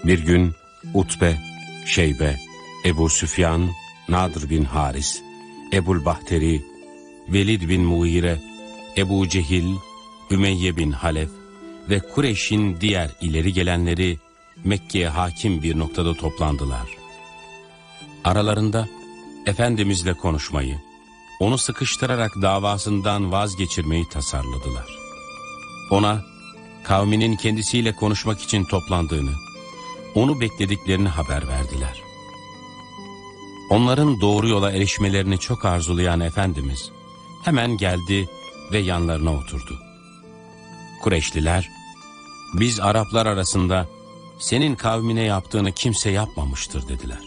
Bir gün Utbe, Şeybe, Ebu Süfyan, Nadir bin Haris, Ebul Bahteri, Velid bin Mughire, Ebu Cehil, Ümeyye bin Halef ve Kureyş'in diğer ileri gelenleri Mekke'ye hakim bir noktada toplandılar. Aralarında Efendimizle konuşmayı, onu sıkıştırarak davasından vazgeçirmeyi tasarladılar. Ona kavminin kendisiyle konuşmak için toplandığını, onu beklediklerini haber verdiler. Onların doğru yola erişmelerini çok arzulayan Efendimiz hemen geldi ve yanlarına oturdu. Kureyşliler, biz Araplar arasında senin kavmine yaptığını kimse yapmamıştır dediler.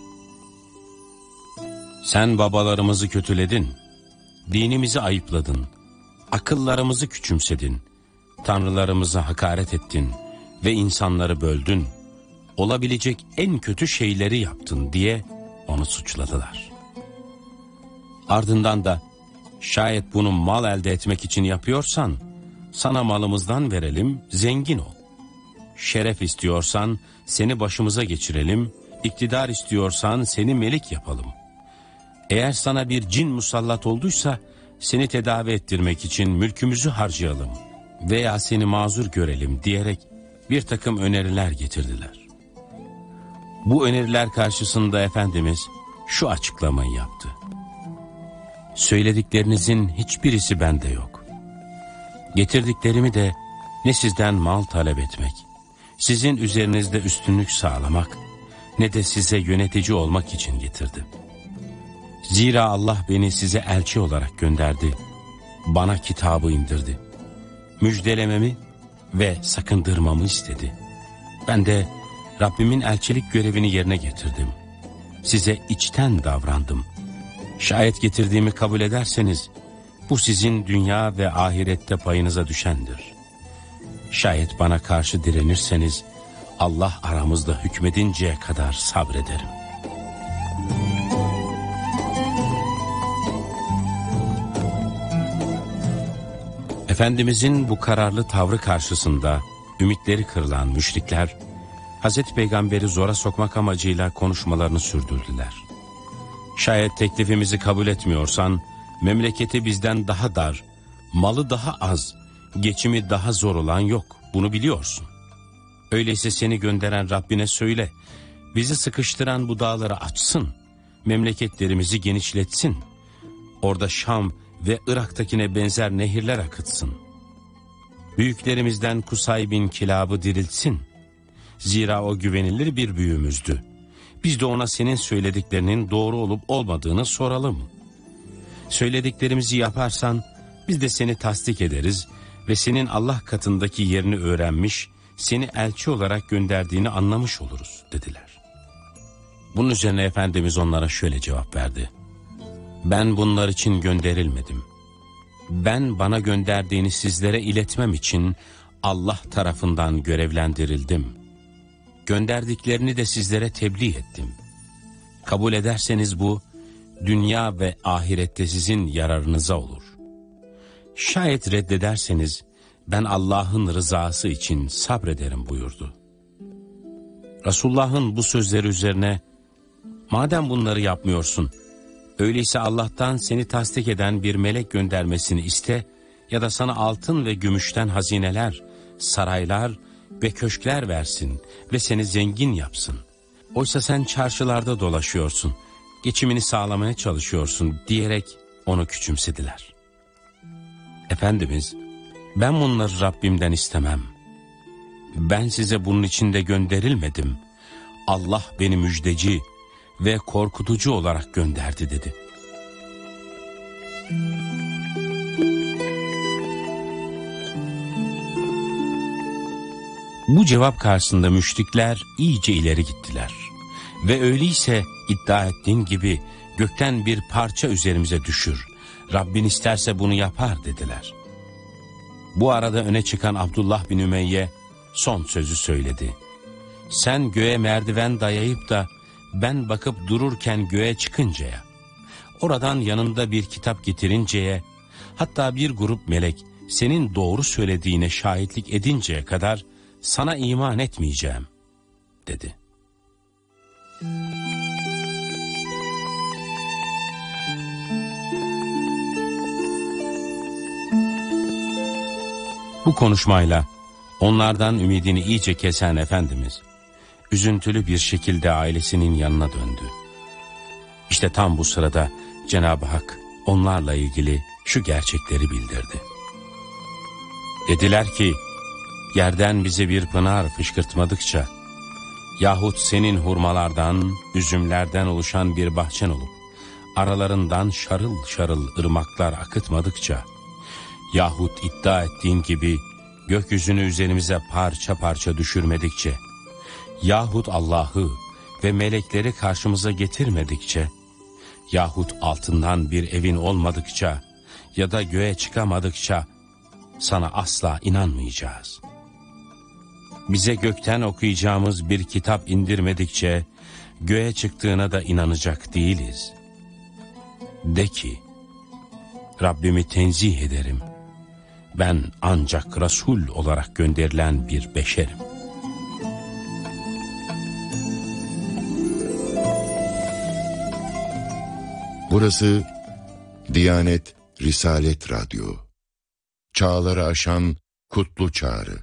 Sen babalarımızı kötüledin, dinimizi ayıpladın, akıllarımızı küçümsedin, tanrılarımıza hakaret ettin ve insanları böldün, olabilecek en kötü şeyleri yaptın diye onu suçladılar. Ardından da şayet bunu mal elde etmek için yapıyorsan sana malımızdan verelim, zengin ol. Şeref istiyorsan seni başımıza geçirelim, iktidar istiyorsan seni melik yapalım. Eğer sana bir cin musallat olduysa seni tedavi ettirmek için mülkümüzü harcayalım veya seni mazur görelim diyerek bir takım öneriler getirdiler. Bu öneriler karşısında Efendimiz şu açıklamayı yaptı. Söylediklerinizin hiçbirisi bende yok. Getirdiklerimi de ne sizden mal talep etmek, sizin üzerinizde üstünlük sağlamak, ne de size yönetici olmak için getirdim. Zira Allah beni size elçi olarak gönderdi, bana kitabı indirdi. Müjdelememi ve sakındırmamı istedi. Ben de Rabbimin elçilik görevini yerine getirdim. Size içten davrandım. Şayet getirdiğimi kabul ederseniz, bu sizin dünya ve ahirette payınıza düşendir. Şayet bana karşı direnirseniz, Allah aramızda hükmedinceye kadar sabrederim. Efendimizin bu kararlı tavrı karşısında ümitleri kırılan müşrikler, Hazreti Peygamber'i zora sokmak amacıyla konuşmalarını sürdürdüler. Şayet teklifimizi kabul etmiyorsan, memleketi bizden daha dar, malı daha az, geçimi daha zor olan yok, bunu biliyorsun. Öyleyse seni gönderen Rabbine söyle, bizi sıkıştıran bu dağları açsın, memleketlerimizi genişletsin. Orada Şam ve Irak'takine benzer nehirler akıtsın. Büyüklerimizden Kusay bin Kilab'ı diriltsin. Zira o güvenilir bir büyüğümüzdü. Biz de ona senin söylediklerinin doğru olup olmadığını soralım. Söylediklerimizi yaparsan biz de seni tasdik ederiz ve senin Allah katındaki yerini öğrenmiş, seni elçi olarak gönderdiğini anlamış oluruz dediler. Bunun üzerine Efendimiz onlara şöyle cevap verdi. Ben bunlar için gönderilmedim. Ben bana gönderdiğini sizlere iletmem için Allah tarafından görevlendirildim. Gönderdiklerini de sizlere tebliğ ettim. Kabul ederseniz bu, dünya ve ahirette sizin yararınıza olur. Şayet reddederseniz, ben Allah'ın rızası için sabrederim buyurdu. Resulullah'ın bu sözleri üzerine, madem bunları yapmıyorsun, öyleyse Allah'tan seni tasdik eden bir melek göndermesini iste ya da sana altın ve gümüşten hazineler, saraylar ve köşkler versin ve seni zengin yapsın. Oysa sen çarşılarda dolaşıyorsun, geçimini sağlamaya çalışıyorsun diyerek onu küçümsediler. Efendimiz, ben bunları Rabbimden istemem. Ben size bunun için de gönderilmedim. Allah beni müjdeci ve korkutucu olarak gönderdi dedi. Bu cevap karşısında müşrikler iyice ileri gittiler. Ve öyleyse iddia ettiğin gibi gökten bir parça üzerimize düşür. Rabbin isterse bunu yapar dediler. Bu arada öne çıkan Abdullah bin Ümeyye son sözü söyledi. Sen göğe merdiven dayayıp da ben bakıp dururken göğe çıkıncaya, oradan yanında bir kitap getirinceye, hatta bir grup melek senin doğru söylediğine şahitlik edinceye kadar sana iman etmeyeceğim dedi. Bu konuşmayla onlardan ümidini iyice kesen Efendimiz, üzüntülü bir şekilde ailesinin yanına döndü. İşte tam bu sırada Cenab-ı Hak onlarla ilgili şu gerçekleri bildirdi. Dediler ki, yerden bize bir pınar fışkırtmadıkça, yahut senin hurmalardan, üzümlerden oluşan bir bahçen olup, aralarından şarıl şarıl ırmaklar akıtmadıkça, yahut iddia ettiğin gibi gökyüzünü üzerimize parça parça düşürmedikçe, yahut Allah'ı ve melekleri karşımıza getirmedikçe, yahut altından bir evin olmadıkça ya da göğe çıkamadıkça sana asla inanmayacağız. Bize gökten okuyacağımız bir kitap indirmedikçe göğe çıktığına da inanacak değiliz. De ki, Rabbimi tenzih ederim. Ben ancak Resul olarak gönderilen bir beşerim. Burası Diyanet Risalet Radyo. Çağları aşan kutlu çağrı.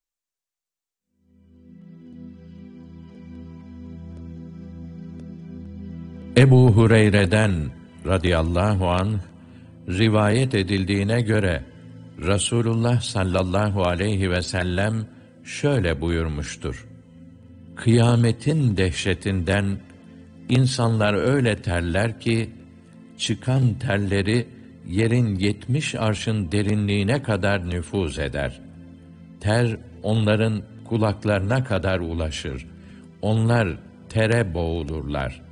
Ebu Hureyre'den radıyallahu anh rivayet edildiğine göre Resulullah sallallahu aleyhi ve sellem şöyle buyurmuştur: Kıyametin dehşetinden insanlar öyle terler ki çıkan terleri yerin 70 arşın derinliğine kadar nüfuz eder. Ter onların kulaklarına kadar ulaşır. Onlar tere boğulurlar.